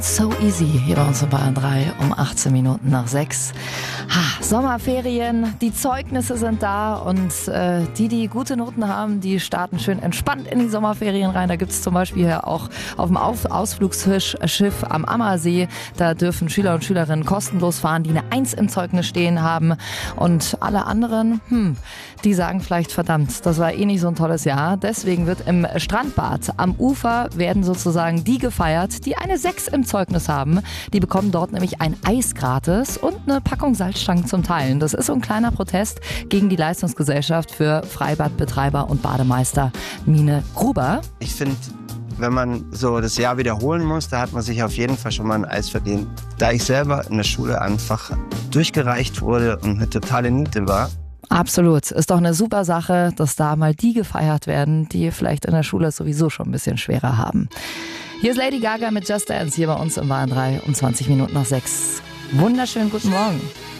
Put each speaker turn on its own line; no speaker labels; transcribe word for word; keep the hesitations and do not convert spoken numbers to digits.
So easy hier bei uns in Bayern drei um achtzehn Minuten nach sechs. Ha, Sommerferien, die Zeugnisse sind da und äh, die, die gute Noten haben, die starten schön entspannt in die Sommerferien rein. Da gibt es zum Beispiel hier auch auf dem auf Ausflugsschiff am Ammersee, da dürfen Schüler und Schülerinnen kostenlos fahren, die eine Eins im Zeugnis stehen haben. Und alle anderen, hm, die sagen vielleicht, verdammt, das war eh nicht so ein tolles Jahr. Deswegen wird im Strandbad am Ufer werden sozusagen die gefeiert, die eine Sechs im Zeugnis haben. Die bekommen dort nämlich ein Eis gratis und eine Packung Salzstangen zum Teilen. Das ist so ein kleiner Protest gegen die Leistungsgesellschaft für Freibadbetreiber und Bademeister Mine Gruber.
Ich finde, wenn man so das Jahr wiederholen muss, da hat man sich auf jeden Fall schon mal ein Eis verdient. Da ich selber in der Schule einfach durchgereicht wurde und eine totale Niete war.
Absolut. Ist doch eine super Sache, dass da mal die gefeiert werden, die vielleicht in der Schule sowieso schon ein bisschen schwerer haben. Hier ist Lady Gaga mit Just Dance hier bei uns im Bayern drei um zwanzig Minuten nach sechs. Wunderschönen guten Morgen.